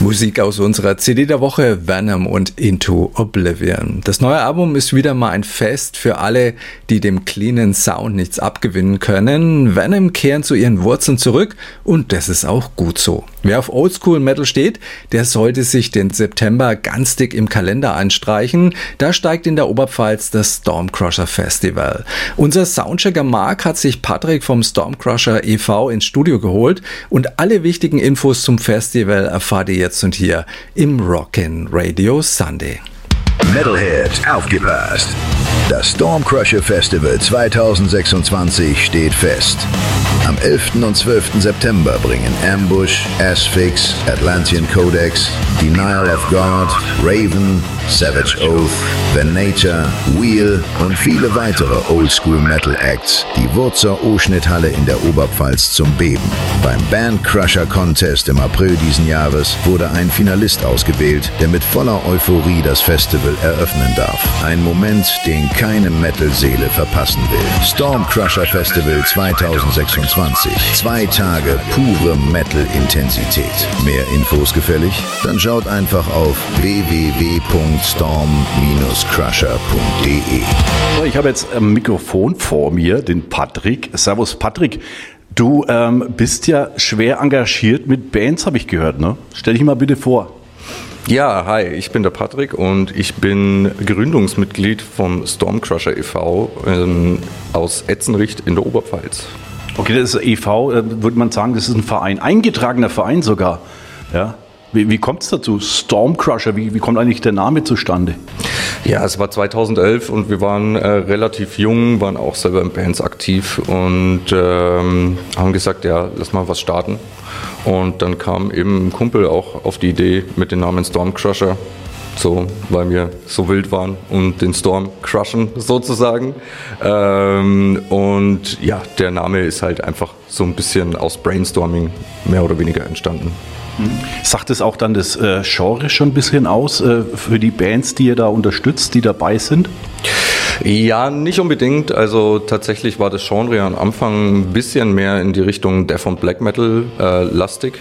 Musik aus unserer CD der Woche, Venom und Into Oblivion. Das neue Album ist wieder mal ein Fest für alle, die dem cleanen Sound nichts abgewinnen können. Venom kehren zu ihren Wurzeln zurück und das ist auch gut so. Wer auf Oldschool Metal steht, der sollte sich den September ganz dick im Kalender einstreichen. Da steigt in der Oberpfalz das Stormcrusher Festival. Unser Soundchecker Mark hat sich Patrick vom Stormcrusher e.V. ins Studio geholt und alle wichtigen Infos zum Festival erfahrt ihr jetzt und hier im Rockin' Radio Sunday. Metalheads, aufgepasst! Das Stormcrusher Festival 2026 steht fest. Am 11. und 12. September bringen Ambush, Asphyx, Atlantean Codex, Denial of God, Raven, Savage Oath, Venator, Wheel und viele weitere Oldschool Metal Acts die Wurzer O-Schnitthalle in der Oberpfalz zum Beben. Beim Bandcrusher Contest im April diesen Jahres wurde ein Finalist ausgewählt, der mit voller Euphorie das Festival eröffnen darf. Ein Moment, den keine Metal-Seele verpassen will. Stormcrusher Festival 2026. 2 Tage pure Metal-Intensität. Mehr Infos gefällig? Dann schaut einfach auf www.storm-crusher.de. Ich habe jetzt ein Mikrofon vor mir, den Patrick. Servus Patrick. Du bist ja schwer engagiert mit Bands, habe ich gehört, ne? Stell dich mal bitte vor. Ja, hi, ich bin der Patrick und ich bin Gründungsmitglied vom Stormcrusher e.V. Aus Etzenricht in der Oberpfalz. Okay, das ist e.V., würde man sagen, das ist ein Verein, eingetragener Verein sogar. Ja? Wie kommt es dazu? Stormcrusher, wie kommt eigentlich der Name zustande? Ja, es war 2011 und wir waren relativ jung, waren auch selber in Bands aktiv und haben gesagt, ja, lass mal was starten. Und dann kam eben ein Kumpel auch auf die Idee mit dem Namen Stormcrusher, so, weil wir so wild waren und den Storm crushen sozusagen. Und ja, der Name ist halt einfach so ein bisschen aus Brainstorming mehr oder weniger entstanden. Sagt es auch dann das Genre schon ein bisschen aus für die Bands, die ihr da unterstützt, die dabei sind? Ja, nicht unbedingt. Also tatsächlich war das Genre am Anfang ein bisschen mehr in die Richtung Death und Black Metal lastig.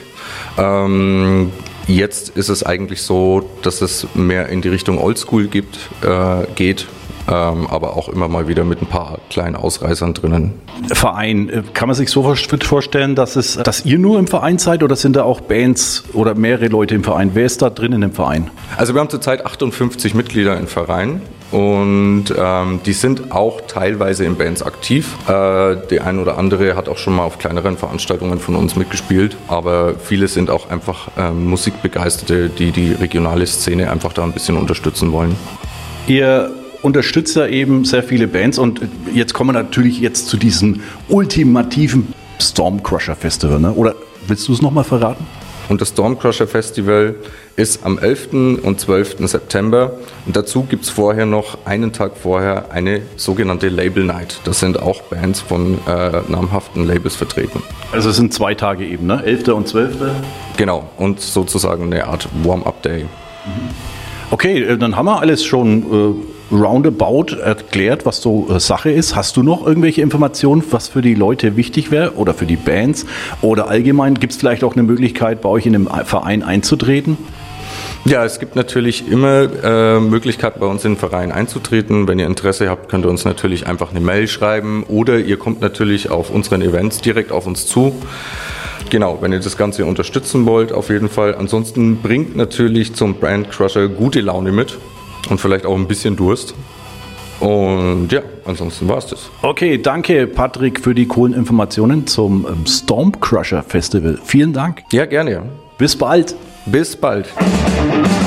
Jetzt ist es eigentlich so, dass es mehr in die Richtung Oldschool geht. Aber auch immer mal wieder mit ein paar kleinen Ausreißern drinnen. Verein, kann man sich so vorstellen, dass ihr nur im Verein seid oder sind da auch Bands oder mehrere Leute im Verein? Wer ist da drin in dem Verein? Also wir haben zurzeit 58 Mitglieder im Verein und die sind auch teilweise in Bands aktiv. Die ein oder andere hat auch schon mal auf kleineren Veranstaltungen von uns mitgespielt, aber viele sind auch einfach Musikbegeisterte, die die regionale Szene einfach da ein bisschen unterstützen wollen. Ihr unterstützt ja eben sehr viele Bands und jetzt kommen wir natürlich zu diesem ultimativen Stormcrusher Festival, ne? Oder willst du es nochmal verraten? Und das Stormcrusher Festival ist am 11. und 12. September und dazu gibt es vorher noch einen Tag vorher eine sogenannte Label Night. Das sind auch Bands von namhaften Labels vertreten. Also es sind 2 Tage eben, ne? 11. und 12. Genau, und sozusagen eine Art Warm-Up-Day. Okay, dann haben wir alles schon roundabout erklärt, was so Sache ist. Hast du noch irgendwelche Informationen, was für die Leute wichtig wäre oder für die Bands oder allgemein? Gibt es vielleicht auch eine Möglichkeit, bei euch in einem Verein einzutreten? Ja, es gibt natürlich immer Möglichkeiten, bei uns in den Verein einzutreten. Wenn ihr Interesse habt, könnt ihr uns natürlich einfach eine Mail schreiben oder ihr kommt natürlich auf unseren Events direkt auf uns zu. Genau, wenn ihr das Ganze unterstützen wollt, auf jeden Fall. Ansonsten bringt natürlich zum Bandcrusher gute Laune mit und vielleicht auch ein bisschen Durst. Und ja, ansonsten war es das. Okay, danke Patrick für die coolen Informationen zum Stormcrusher Festival. Vielen Dank. Ja, gerne. Bis bald. Bis bald.